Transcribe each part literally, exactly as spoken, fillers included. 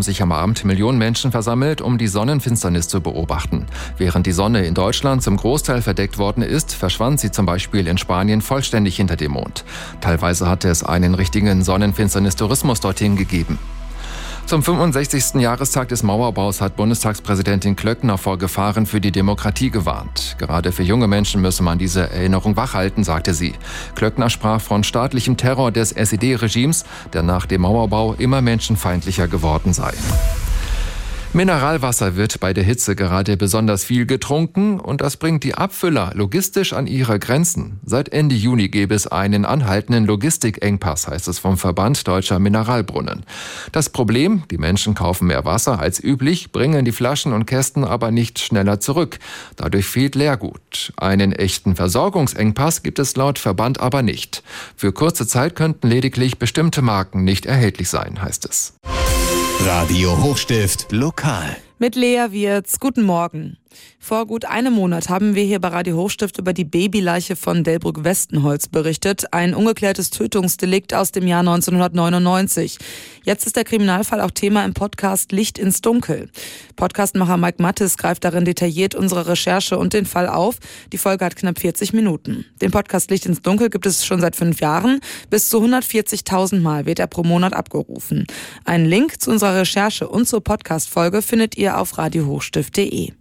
sich am Abend Millionen Menschen versammelt, um die Sonnenfinsternis zu beobachten. Während die Sonne in Deutschland zum Großteil verdeckt worden ist, verschwand sie zum Beispiel in Spanien vollständig hinter dem Mond. Teilweise hatte es einen richtigen Sonnenfinsternis-Tourismus dorthin gegeben. Zum fünfundsechzigsten Jahrestag des Mauerbaus hat Bundestagspräsidentin Klöckner vor Gefahren für die Demokratie gewarnt. Gerade für junge Menschen müsse man diese Erinnerung wachhalten, sagte sie. Klöckner sprach von staatlichem Terror des S E D-Regimes, der nach dem Mauerbau immer menschenfeindlicher geworden sei. Mineralwasser wird bei der Hitze gerade besonders viel getrunken und das bringt die Abfüller logistisch an ihre Grenzen. Seit Ende Juni gäbe es einen anhaltenden Logistikengpass, heißt es vom Verband Deutscher Mineralbrunnen. Das Problem, die Menschen kaufen mehr Wasser als üblich, bringen die Flaschen und Kästen aber nicht schneller zurück. Dadurch fehlt Leergut. Einen echten Versorgungsengpass gibt es laut Verband aber nicht. Für kurze Zeit könnten lediglich bestimmte Marken nicht erhältlich sein, heißt es. Radio Hochstift Lokal. Mit Lea Wirz. Guten Morgen. Vor gut einem Monat haben wir hier bei Radio Hochstift über die Babyleiche von Delbrück-Westenholz berichtet. Ein ungeklärtes Tötungsdelikt aus dem Jahr neunzehnhundertneunundneunzig. Jetzt ist der Kriminalfall auch Thema im Podcast Licht ins Dunkel. Podcastmacher Mike Mattes greift darin detailliert unsere Recherche und den Fall auf. Die Folge hat knapp vierzig Minuten. Den Podcast Licht ins Dunkel gibt es schon seit fünf Jahren. Bis zu hundertvierzigtausend Mal wird er pro Monat abgerufen. Einen Link zu unserer Recherche und zur Podcast-Folge findet ihr auf radio hochstift punkt de.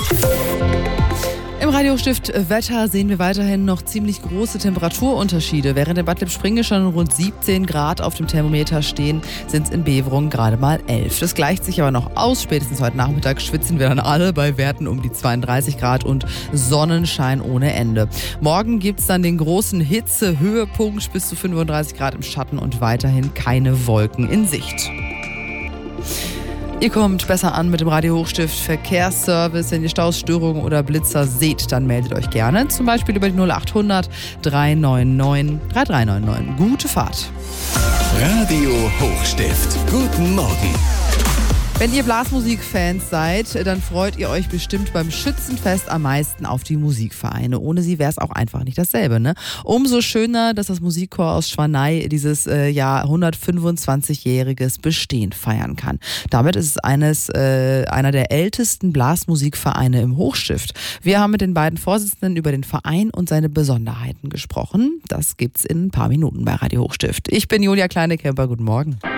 Im Radio Hochstift Wetter sehen wir weiterhin noch ziemlich große Temperaturunterschiede. Während in Bad Lippspringe schon rund siebzehn Grad auf dem Thermometer stehen, sind es in Beverungen gerade mal elf. Das gleicht sich aber noch aus. Spätestens heute Nachmittag schwitzen wir dann alle bei Werten um die zweiunddreißig Grad und Sonnenschein ohne Ende. Morgen gibt es dann den großen Hitzehöhepunkt bis zu fünfunddreißig Grad im Schatten und weiterhin keine Wolken in Sicht. Ihr kommt besser an mit dem Radio Hochstift Verkehrsservice. Wenn ihr Stausstörungen oder Blitzer seht, dann meldet euch gerne. Zum Beispiel über die null acht hundert drei neun neun drei drei neun neun. Gute Fahrt. Radio Hochstift. Guten Morgen. Wenn ihr Blasmusikfans seid, dann freut ihr euch bestimmt beim Schützenfest am meisten auf die Musikvereine. Ohne sie wäre es auch einfach nicht dasselbe, ne? Umso schöner, dass das Musikchor aus Schwanei dieses äh, Jahr hundertfünfundzwanzigjähriges Bestehen feiern kann. Damit ist es eines, äh, einer der ältesten Blasmusikvereine im Hochstift. Wir haben mit den beiden Vorsitzenden über den Verein und seine Besonderheiten gesprochen. Das gibt's in ein paar Minuten bei Radio Hochstift. Ich bin Julia Kleinekemper, guten Morgen.